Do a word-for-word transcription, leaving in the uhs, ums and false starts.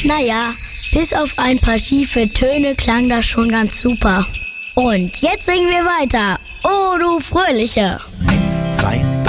Naja, bis auf ein paar schiefe Töne klang das schon ganz super. Und jetzt singen wir weiter. Oh, du Fröhliche. Eins, zwei,